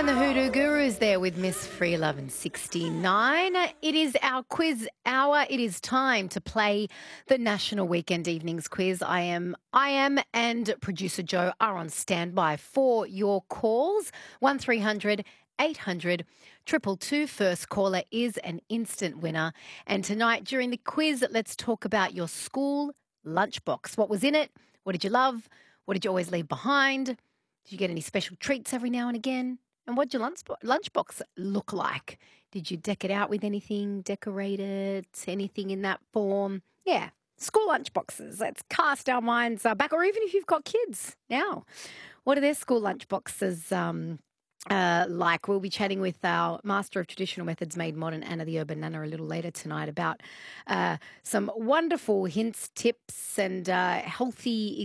And the Hoodoo Guru's there with Miss Free Love and 69. It is our quiz hour. It is time to play the National Weekend Evenings Quiz. I am and producer Joe are on standby for your calls. 1300 800 222. First caller is an instant winner. And tonight during the quiz, let's talk about your school lunchbox. What was in it? What did you love? What did you always leave behind? Did you get any special treats every now and again? And what did your lunchbox look like? Did you deck it out with anything, decorate it, anything in that form? Yeah, school lunchboxes. Let's cast our minds back, or even if you've got kids now. What are their school lunchboxes like? We'll be chatting with our Master of Traditional Methods Made Modern, Anna the Urban Nana, a little later tonight about some wonderful hints, tips and healthy